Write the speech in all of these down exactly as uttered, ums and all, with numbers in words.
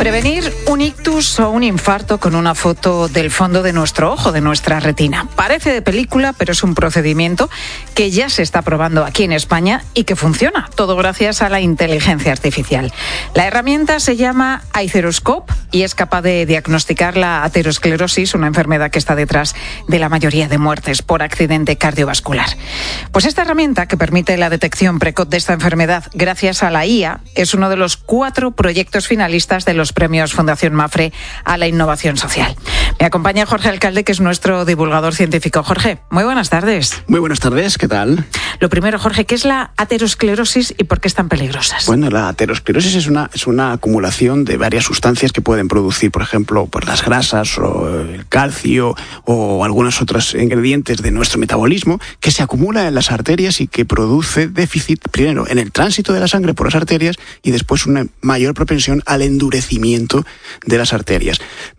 Prevenir un ictus o un infarto con una foto del fondo de nuestro ojo, de nuestra retina. Parece de película, pero es un procedimiento que ya se está probando aquí en España y que funciona, todo gracias a la inteligencia artificial. La herramienta se llama iTheroscope y es capaz de diagnosticar la aterosclerosis, una enfermedad que está detrás de la mayoría de muertes por accidente cardiovascular. Pues esta herramienta, que permite la detección precoz de esta enfermedad gracias a la I A, es uno de los cuatro proyectos finalistas de los premios Fundación Mafre a la innovación social. Me acompaña Jorge Alcalde, que es nuestro divulgador científico. Jorge, muy buenas tardes. Muy buenas tardes, ¿qué tal? Lo primero, Jorge, ¿qué es la aterosclerosis y por qué es tan peligrosa? Bueno, la aterosclerosis es una, es una acumulación de varias sustancias que pueden producir, por ejemplo, pues las grasas o el calcio o algunos otros ingredientes de nuestro metabolismo que se acumulan en las arterias y que produce déficit, primero, en el tránsito de la sangre por las arterias y después una mayor propensión al endurecimiento de las arterias.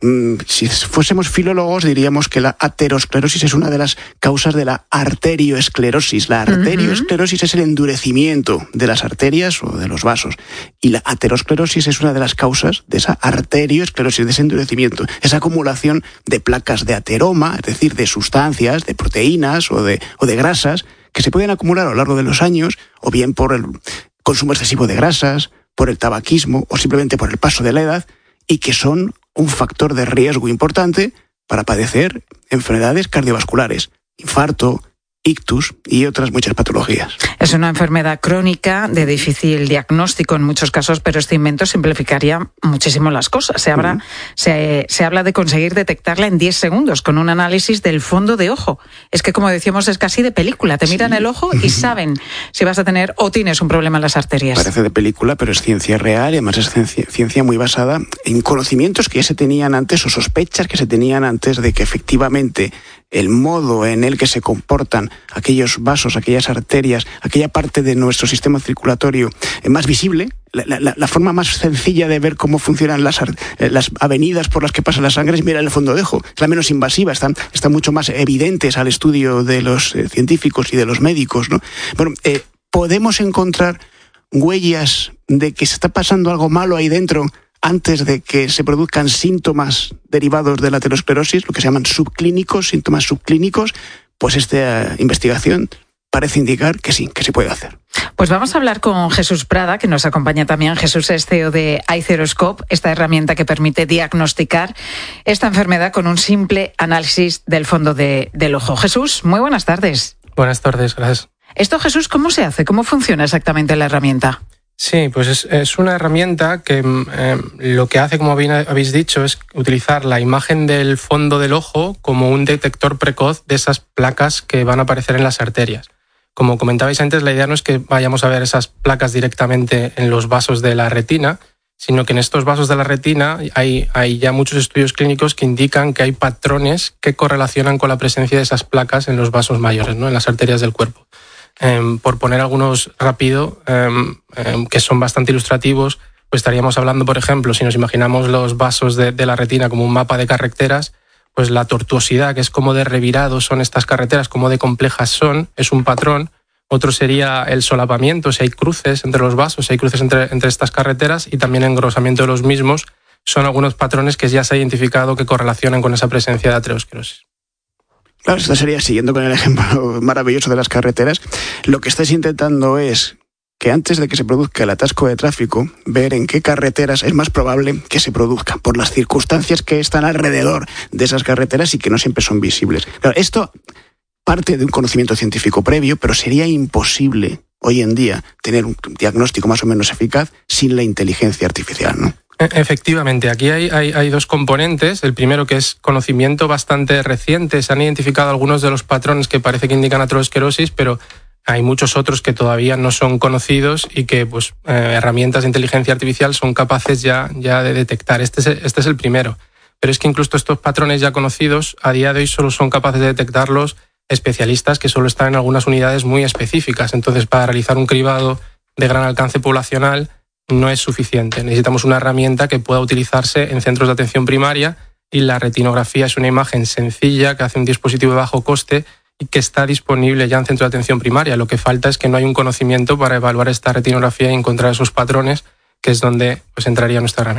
Si fuésemos filólogos, diríamos que la aterosclerosis es una de las causas de la arterioesclerosis. La arterioesclerosis uh-huh. es el endurecimiento de las arterias o de los vasos. Y la aterosclerosis es una de las causas de esa arterioesclerosis, de ese endurecimiento. Esa acumulación de placas de ateroma, es decir, de sustancias, de proteínas o de, o de grasas que se pueden acumular a lo largo de los años, o bien por el consumo excesivo de grasas, por el tabaquismo o simplemente por el paso de la edad, y que son un factor de riesgo importante para padecer enfermedades cardiovasculares, infarto, ictus y otras muchas patologías. Es una enfermedad crónica de difícil diagnóstico en muchos casos, pero este invento simplificaría muchísimo las cosas. Se, habrá, uh-huh. se, se habla de conseguir detectarla en diez segundos con un análisis del fondo de ojo. Es que, como decíamos, es casi de película. Te miran sí. el ojo y saben si vas a tener o tienes un problema en las arterias. Parece de película, pero es ciencia real y además es ciencia, ciencia muy basada en conocimientos que ya se tenían antes o sospechas que se tenían antes de que efectivamente el modo en el que se comportan aquellos vasos, aquellas arterias, aquella parte de nuestro sistema circulatorio más visible, la, la, la forma más sencilla de ver cómo funcionan las, las avenidas por las que pasa la sangre es mirar el fondo de ojo. Es la menos invasiva, están, están mucho más evidentes al estudio de los eh, científicos y de los médicos, ¿no? Bueno, eh, podemos encontrar huellas de que se está pasando algo malo ahí dentro antes de que se produzcan síntomas derivados de la aterosclerosis, lo que se llaman subclínicos, síntomas subclínicos. Pues esta investigación parece indicar que sí, que se puede hacer. Pues vamos a hablar con Jesús Prada, que nos acompaña también. Jesús es C E O de iTheroscope, esta herramienta que permite diagnosticar esta enfermedad con un simple análisis del fondo de, del ojo. Jesús, muy buenas tardes. Buenas tardes, gracias. Esto, Jesús, ¿cómo se hace? ¿Cómo funciona exactamente la herramienta? Sí, pues es, es una herramienta que eh, lo que hace, como bien habéis dicho, es utilizar la imagen del fondo del ojo como un detector precoz de esas placas que van a aparecer en las arterias. Como comentabais antes, la idea no es que vayamos a ver esas placas directamente en los vasos de la retina, sino que en estos vasos de la retina hay, hay ya muchos estudios clínicos que indican que hay patrones que correlacionan con la presencia de esas placas en los vasos mayores, ¿no? En las arterias del cuerpo. Eh, por poner algunos rápido, eh, eh, que son bastante ilustrativos, pues estaríamos hablando, por ejemplo, si nos imaginamos los vasos de, de la retina como un mapa de carreteras, pues la tortuosidad, que es cómo de revirados son estas carreteras, cómo de complejas son, es un patrón. Otro sería el solapamiento, si hay cruces entre los vasos, si hay cruces entre, entre estas carreteras, y también engrosamiento de los mismos, son algunos patrones que ya se ha identificado que correlacionan con esa presencia de aterosclerosis. Claro, esto sería, siguiendo con el ejemplo maravilloso de las carreteras, lo que estáis intentando es que antes de que se produzca el atasco de tráfico, ver en qué carreteras es más probable que se produzca, por las circunstancias que están alrededor de esas carreteras y que no siempre son visibles. Claro, esto parte de un conocimiento científico previo, pero sería imposible hoy en día tener un diagnóstico más o menos eficaz sin la inteligencia artificial, ¿no? Efectivamente, aquí hay, hay, hay dos componentes. El primero, que es conocimiento bastante reciente. Se han identificado algunos de los patrones que parece que indican aterosclerosis, pero hay muchos otros que todavía no son conocidos y que pues, eh, herramientas de inteligencia artificial son capaces ya, ya de detectar. Este es, este es el primero. Pero es que incluso estos patrones ya conocidos, a día de hoy solo son capaces de detectarlos especialistas que solo están en algunas unidades muy específicas. Entonces, para realizar un cribado de gran alcance poblacional, no es suficiente. Necesitamos una herramienta que pueda utilizarse en centros de atención primaria, y la retinografía es una imagen sencilla que hace un dispositivo de bajo coste y que está disponible ya en centros de atención primaria. Lo que falta es que no hay un conocimiento para evaluar esta retinografía y encontrar esos patrones, que es donde pues entraría nuestra herramienta.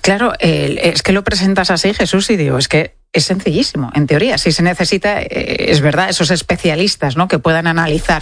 Claro, eh, es que lo presentas así, Jesús, y digo, es que es sencillísimo, en teoría. Si se necesita, eh, es verdad, esos especialistas, ¿no?, que puedan analizar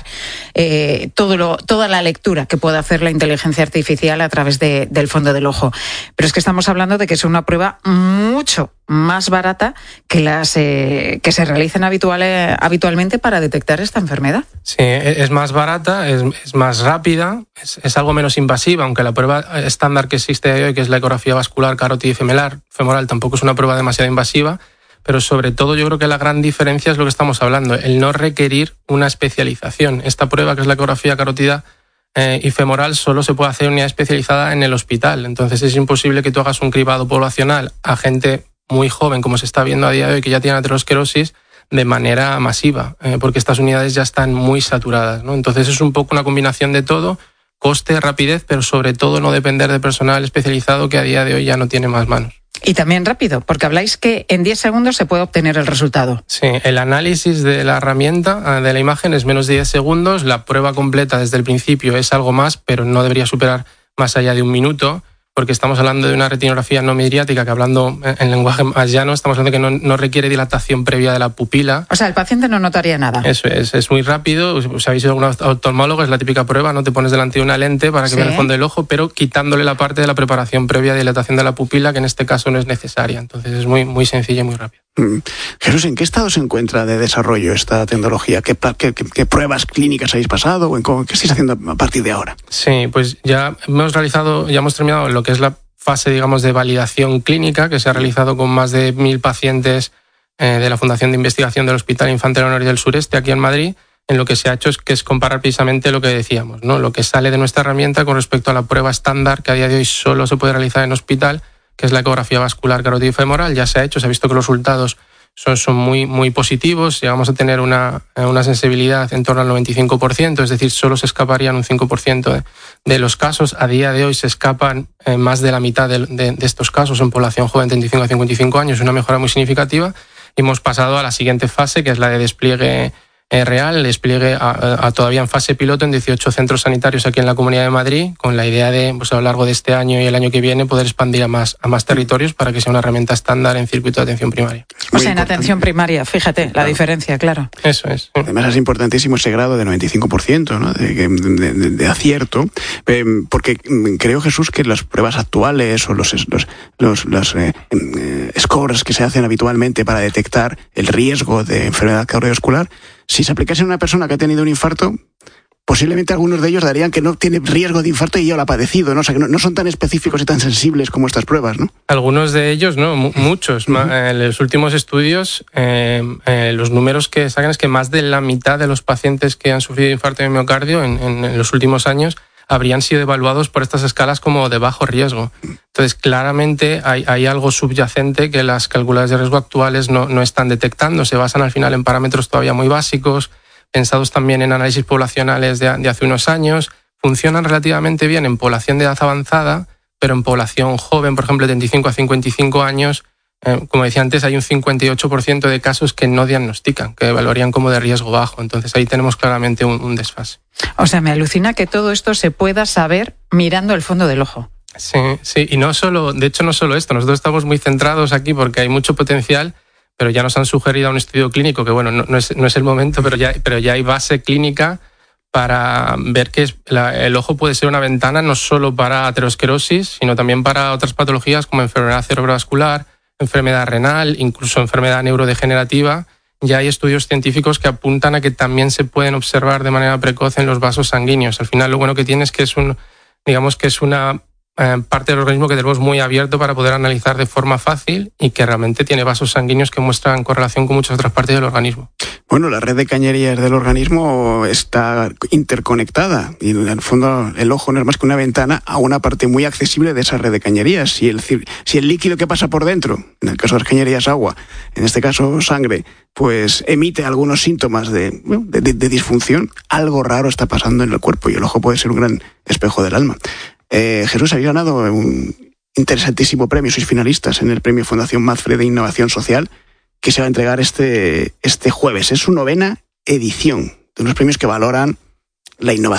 eh, todo lo, toda la lectura que pueda hacer la inteligencia artificial a través de, del fondo del ojo. Pero es que estamos hablando de que es una prueba mucho más barata que las eh, que se realizan habitual, eh, habitualmente para detectar esta enfermedad. Sí, es más barata, es, es más rápida, es, es algo menos invasiva, aunque la prueba estándar que existe hoy, que es la ecografía vascular carótida y femoral, femoral, tampoco es una prueba demasiado invasiva. Pero sobre todo yo creo que la gran diferencia es lo que estamos hablando, el no requerir una especialización. Esta prueba, que es la ecografía carótida eh, y femoral, solo se puede hacer en unidad especializada en el hospital. Entonces es imposible que tú hagas un cribado poblacional a gente muy joven, como se está viendo a día de hoy, que ya tiene aterosclerosis, de manera masiva, eh, porque estas unidades ya están muy saturadas, ¿no? Entonces es un poco una combinación de todo, coste, rapidez, pero sobre todo no depender de personal especializado que a día de hoy ya no tiene más manos. Y también rápido, porque habláis que en diez segundos se puede obtener el resultado. Sí, el análisis de la herramienta, de la imagen, es menos de diez segundos. La prueba completa desde el principio es algo más, pero no debería superar más allá de un minuto, porque estamos hablando de una retinografía no midriática, que hablando en lenguaje más llano, estamos hablando de que no, no requiere dilatación previa de la pupila. O sea, el paciente no notaría nada. Eso es, es muy rápido. Si habéis ido a algún oftalmólogo, es la típica prueba, no te pones delante de una lente para que sí. vea el fondo del ojo, pero quitándole la parte de la preparación previa de dilatación de la pupila, que en este caso no es necesaria. Entonces es muy, muy sencilla y muy rápida. Mm. Jesús, ¿en qué estado se encuentra de desarrollo esta tecnología? ¿Qué, qué, qué, qué pruebas clínicas habéis pasado? ¿O en cómo, qué estáis haciendo a partir de ahora? Sí, pues ya hemos realizado, ya hemos terminado lo que es la fase, digamos, de validación clínica, que se ha realizado con más de mil pacientes eh, de la Fundación de Investigación del Hospital Infante Leonor del Sureste, aquí en Madrid. En lo que se ha hecho es que es comparar precisamente lo que decíamos, ¿no? Lo que sale de nuestra herramienta con respecto a la prueba estándar, que a día de hoy solo se puede realizar en hospital, que es la ecografía vascular carótida y femoral. Ya se ha hecho, se ha visto que los resultados son, son muy, muy positivos. Llegamos a tener una, una sensibilidad en torno al noventa y cinco por ciento, es decir, solo se escaparían un cinco por ciento de, de los casos. A día de hoy se escapan eh, más de la mitad de, de, de estos casos en población joven, treinta y cinco a cincuenta y cinco años, una mejora muy significativa. Y hemos pasado a la siguiente fase, que es la de despliegue eh, real, el despliegue a, a, a todavía en fase piloto en dieciocho centros sanitarios aquí en la Comunidad de Madrid, con la idea de, pues, a lo largo de este año y el año que viene, poder expandir a más, a más territorios para que sea una herramienta estándar en circuito de atención primaria. O sea, en atención primaria, fíjate, claro. La diferencia, claro. Eso es. Además es importantísimo ese grado de noventa y cinco por ciento, ¿no?, de, de, de, de acierto, eh, porque creo, Jesús, que las pruebas actuales o los, los, los, los eh, eh, scores que se hacen habitualmente para detectar el riesgo de enfermedad cardiovascular, si se aplicase a una persona que ha tenido un infarto, posiblemente algunos de ellos darían que no tiene riesgo de infarto y ya lo ha padecido, ¿no? O sea, que no, no son tan específicos y tan sensibles como estas pruebas, ¿no? Algunos de ellos, no, M- muchos. Uh-huh. En los últimos estudios, eh, eh, los números que sacan es que más de la mitad de los pacientes que han sufrido infarto de miocardio en, en, en los últimos años habrían sido evaluados por estas escalas como de bajo riesgo. Entonces, claramente hay, hay algo subyacente que las calculadoras de riesgo actuales no, no están detectando. Se basan al final en parámetros todavía muy básicos, pensados también en análisis poblacionales de, de hace unos años. Funcionan relativamente bien en población de edad avanzada, pero en población joven, por ejemplo, de treinta y cinco a cincuenta y cinco años, eh, como decía antes, hay un cincuenta y ocho por ciento de casos que no diagnostican, que evaluarían como de riesgo bajo. Entonces ahí tenemos claramente un, un desfase. O sea, me alucina que todo esto se pueda saber mirando el fondo del ojo. Sí, sí, y no solo, de hecho no solo esto, nosotros estamos muy centrados aquí porque hay mucho potencial, pero ya nos han sugerido a un estudio clínico, que bueno, no, no, es, no es el momento, pero ya, pero ya hay base clínica para ver que es, la, el ojo puede ser una ventana no solo para aterosclerosis, sino también para otras patologías como enfermedad cerebrovascular, enfermedad renal, incluso enfermedad neurodegenerativa. Ya hay estudios científicos que apuntan a que también se pueden observar de manera precoz en los vasos sanguíneos. Al final lo bueno que tiene es que es un, digamos que es una eh, parte del organismo que tenemos muy abierto para poder analizar de forma fácil y que realmente tiene vasos sanguíneos que muestran correlación con muchas otras partes del organismo. Bueno, la red de cañerías del organismo está interconectada y en el fondo el ojo no es más que una ventana a una parte muy accesible de esa red de cañerías. Si el, si el líquido que pasa por dentro, en el caso de las cañerías agua, en este caso sangre, pues emite algunos síntomas de, de, de, de disfunción, algo raro está pasando en el cuerpo y el ojo puede ser un gran espejo del alma. Eh, Jesús, habéis ganado un interesantísimo premio, sois finalistas en el premio Fundación Mapfre de Innovación Social, que se va a entregar este, este jueves. Es su novena edición de unos premios que valoran la innovación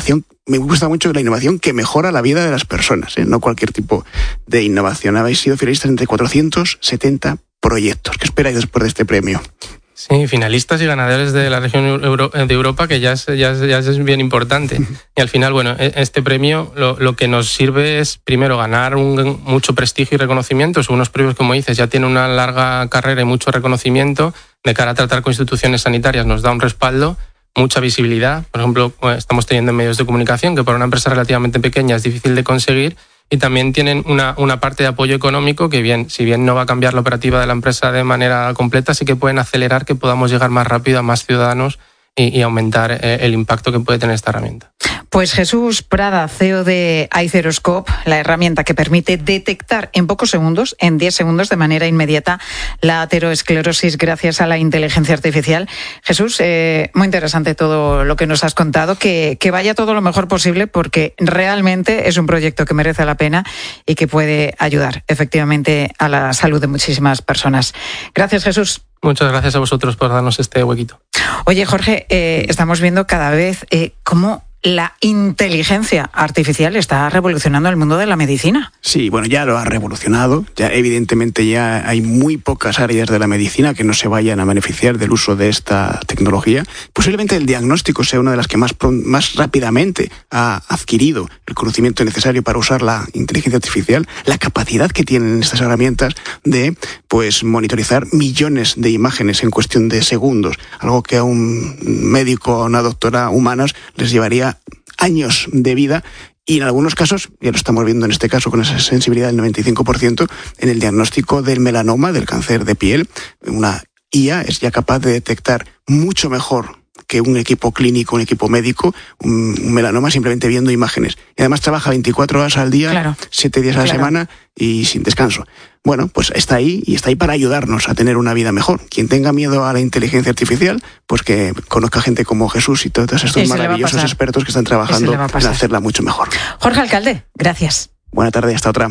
me gusta mucho la innovación que mejora la vida de las personas, ¿eh? No cualquier tipo de innovación. Habéis sido finalistas entre cuatrocientos setenta proyectos. ¿Qué esperáis después de este premio? Sí, finalistas y ganadores de la región Euro- de Europa, que ya es, ya, es, ya es bien importante. Y al final, bueno, este premio lo, lo que nos sirve es, primero, ganar un, mucho prestigio y reconocimiento. Son unos premios, como dices, ya tienen una larga carrera y mucho reconocimiento. De cara a tratar con instituciones sanitarias nos da un respaldo, mucha visibilidad. Por ejemplo, estamos teniendo en medios de comunicación, que para una empresa relativamente pequeña es difícil de conseguir. Y también tienen una, una parte de apoyo económico que, bien, si bien no va a cambiar la operativa de la empresa de manera completa, sí que pueden acelerar que podamos llegar más rápido a más ciudadanos y, y aumentar eh, el impacto que puede tener esta herramienta. Pues Jesús Prada, C E O de iTheroscope, la herramienta que permite detectar en pocos segundos, en diez segundos, de manera inmediata, la aterosclerosis gracias a la inteligencia artificial. Jesús, eh, muy interesante todo lo que nos has contado, que, que vaya todo lo mejor posible, porque realmente es un proyecto que merece la pena y que puede ayudar efectivamente a la salud de muchísimas personas. Gracias, Jesús. Muchas gracias a vosotros por darnos este huequito. Oye, Jorge, eh, estamos viendo cada vez eh, cómo la inteligencia artificial está revolucionando el mundo de la medicina. Sí, bueno, ya lo ha revolucionado. Ya evidentemente ya hay muy pocas áreas de la medicina que no se vayan a beneficiar del uso de esta tecnología. Posiblemente el diagnóstico sea una de las que más, más rápidamente ha adquirido el conocimiento necesario para usar la inteligencia artificial, la capacidad que tienen estas herramientas de pues monitorizar millones de imágenes en cuestión de segundos, algo que a un médico, a una doctora humanas les llevaría años de vida. Y en algunos casos, ya lo estamos viendo en este caso con esa sensibilidad del noventa y cinco por ciento, en el diagnóstico del melanoma, del cáncer de piel, una I A es ya capaz de detectar mucho mejor que un equipo clínico, un equipo médico, un, un melanoma simplemente viendo imágenes. Y además trabaja veinticuatro horas al día, claro, siete días a la claro. semana y sin descanso. Bueno, pues está ahí y está ahí para ayudarnos a tener una vida mejor. Quien tenga miedo a la inteligencia artificial, pues que conozca gente como Jesús y todos estos maravillosos expertos que están trabajando en hacerla mucho mejor. Jorge Alcalde, gracias. Buena tarde, hasta otra.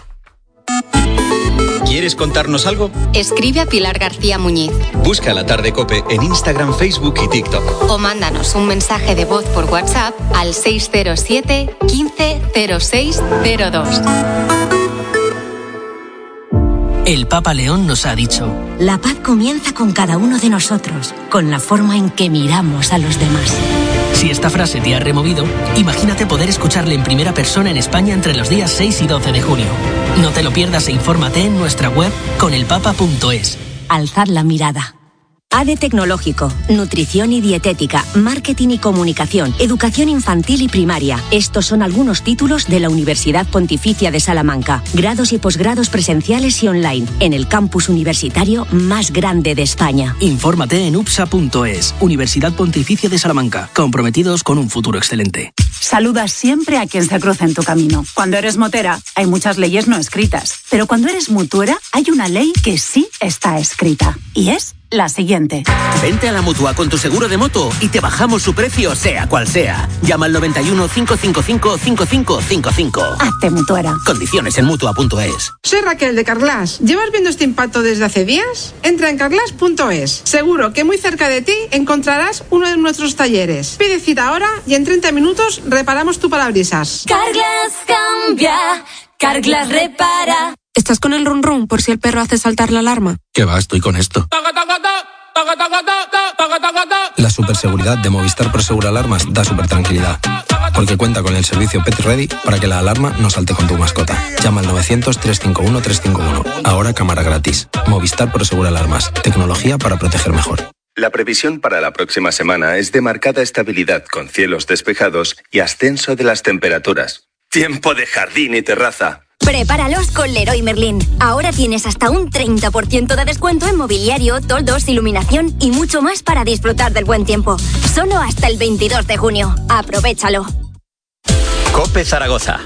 ¿Quieres contarnos algo? Escribe a Pilar García Muñiz. Busca La Tarde COPE en Instagram, Facebook y TikTok. O mándanos un mensaje de voz por WhatsApp al seis cero siete, quince, cero seis cero dos. El Papa León nos ha dicho: la paz comienza con cada uno de nosotros, con la forma en que miramos a los demás. Si esta frase te ha removido, imagínate poder escucharle en primera persona en España entre los días seis y doce de junio. No te lo pierdas e infórmate en nuestra web con el papa punto es. Alzad la mirada. A D E Tecnológico, nutrición y dietética, marketing y comunicación, educación infantil y primaria. Estos son algunos títulos de la Universidad Pontificia de Salamanca. Grados y posgrados presenciales y online, en el campus universitario más grande de España. Infórmate en upsa punto es. Universidad Pontificia de Salamanca, comprometidos con un futuro excelente. Saluda siempre a quien se cruza en tu camino. Cuando eres motera, hay muchas leyes no escritas. Pero cuando eres mutuera, hay una ley que sí está escrita. Y es la siguiente. Vente a la Mutua con tu seguro de moto y te bajamos su precio, sea cual sea. Llama al noventa y uno, cinco cinco cinco, cinco cinco cinco cinco. Hazte mutuera. Condiciones en mutua punto es. Soy Raquel de Carglass. ¿Llevas viendo este impacto desde hace días? Entra en carglass punto es. Seguro que muy cerca de ti encontrarás uno de nuestros talleres. Pide cita ahora y en treinta minutos reparamos tu parabrisas. Carglass cambia, Carglass repara. ¿Estás con el run run por si el perro hace saltar la alarma? ¿Qué va? Estoy con esto. La superseguridad de Movistar Prosegur Alarmas da super tranquilidad, porque cuenta con el servicio Pet Ready para que la alarma no salte con tu mascota. Llama al novecientos, trescientos cincuenta y uno, trescientos cincuenta y uno. Ahora cámara gratis. Movistar Prosegur Alarmas. Tecnología para proteger mejor. La previsión para la próxima semana es de marcada estabilidad con cielos despejados y ascenso de las temperaturas. Tiempo de jardín y terraza. Prepáralos con Leroy Merlin. Ahora tienes hasta un treinta por ciento de descuento en mobiliario, toldos, iluminación y mucho más para disfrutar del buen tiempo. Solo hasta el veintidós de junio. Aprovéchalo. COPE Zaragoza.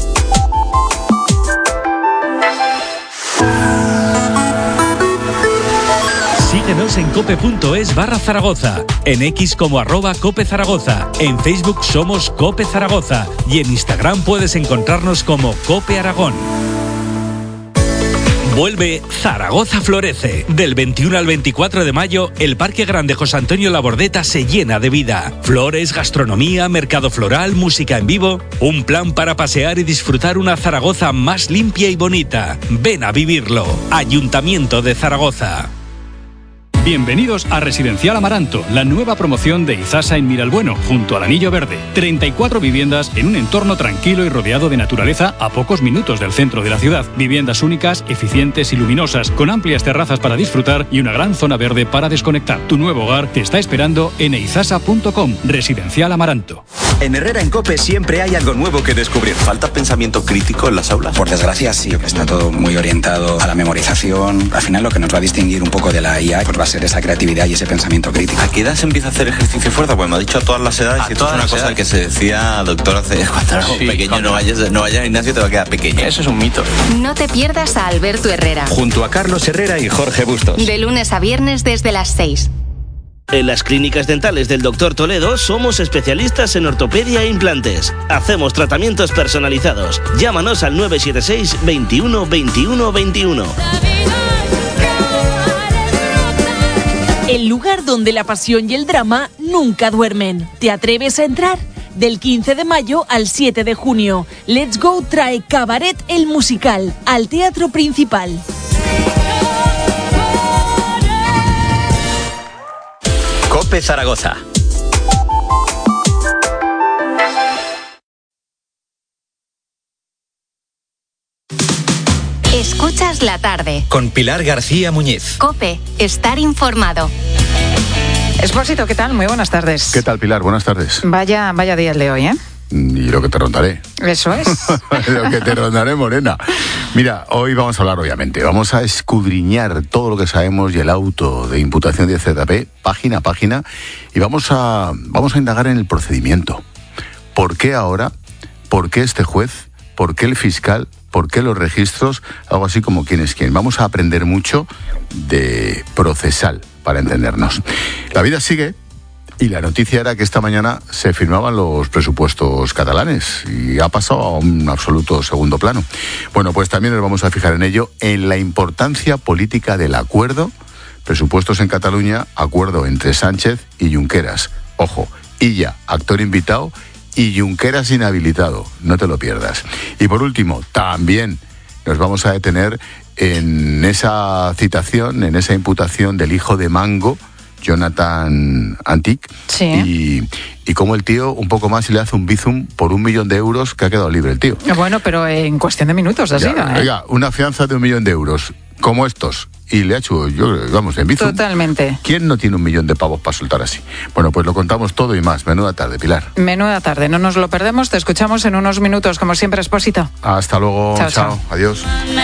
Síguenos en cope punto es barra Zaragoza, en X como arroba Cope Zaragoza, en Facebook somos Cope Zaragoza y en Instagram puedes encontrarnos como Cope Aragón. Vuelve Zaragoza Florece. Del veintiuno al veinticuatro de mayo, el Parque Grande José Antonio Labordeta se llena de vida. Flores, gastronomía, mercado floral, música en vivo. Un plan para pasear y disfrutar una Zaragoza más limpia y bonita. Ven a vivirlo. Ayuntamiento de Zaragoza. Bienvenidos a Residencial Amaranto, la nueva promoción de Izasa en Miralbueno, junto al Anillo Verde. treinta y cuatro viviendas en un entorno tranquilo y rodeado de naturaleza a pocos minutos del centro de la ciudad. Viviendas únicas, eficientes y luminosas, con amplias terrazas para disfrutar y una gran zona verde para desconectar. Tu nuevo hogar te está esperando en eizasa punto com. Residencial Amaranto. En Herrera en COPE siempre hay algo nuevo que descubrir. ¿Falta pensamiento crítico en las aulas? Por desgracia sí, está todo muy orientado a la memorización. Al final lo que nos va a distinguir un poco de la I A pues va a ser esa creatividad y ese pensamiento crítico. ¿A qué edad se empieza a hacer ejercicio fuerza? Pues me ha dicho a todas las edades. A y esto es una cosa edades. que se decía, doctor, hace cuando éramos Sí, pequeños, cuando- no vayas, no vayas al gimnasio, te va a quedar pequeño. Eso es un mito. No te pierdas a Alberto Herrera. Junto a Carlos Herrera y Jorge Bustos. De lunes a viernes desde las seis. En las clínicas dentales del doctor Toledo somos especialistas en ortopedia e implantes. Hacemos tratamientos personalizados. Llámanos al nueve siete seis, veintiuno, veintiuno, veintiuno. El lugar donde la pasión y el drama nunca duermen. ¿Te atreves a entrar? Del quince de mayo al siete de junio, Let's Go trae Cabaret el musical al Teatro Principal. COPE Zaragoza. Escuchas la tarde. Con Pilar García Muñiz. COPE, estar informado. Expósito, ¿qué tal? Muy buenas tardes. ¿Qué tal, Pilar? Buenas tardes. Vaya, vaya día el de hoy, ¿eh? Y lo que te rondaré. Eso es. Lo que te rondaré, morena. Mira, hoy vamos a hablar, obviamente, vamos a escudriñar todo lo que sabemos y el auto de imputación de Z P, página a página, y vamos a, vamos a indagar en el procedimiento. ¿Por qué ahora? ¿Por qué este juez? ¿Por qué el fiscal? ¿Por qué los registros? Algo así como quién es quién. Vamos a aprender mucho de procesal, para entendernos. La vida sigue. Y la noticia era que esta mañana se firmaban los presupuestos catalanes y ha pasado a un absoluto segundo plano. Bueno, pues también nos vamos a fijar en ello, en la importancia política del acuerdo. Presupuestos en Cataluña, acuerdo entre Sánchez y Junqueras. Ojo, Illa, actor invitado, y Junqueras inhabilitado. No te lo pierdas. Y por último, también nos vamos a detener en esa citación, en esa imputación del hijo de Mango, Jonathan Antic, sí. y, y cómo el tío un poco más y le hace un bizum por un millón de euros que ha quedado libre el tío. Bueno, pero en cuestión de minutos ha Ya, sido, ¿eh? Oiga, una fianza de un millón de euros, como estos, y le ha hecho, yo, vamos, en bizum. Totalmente. ¿Quién no tiene un millón de pavos para soltar así? Bueno, pues lo contamos todo y más. Menuda tarde, Pilar. Menuda tarde, no nos lo perdemos, te escuchamos en unos minutos, como siempre, Expósito. Hasta luego, Chao, chao. chao. Adiós.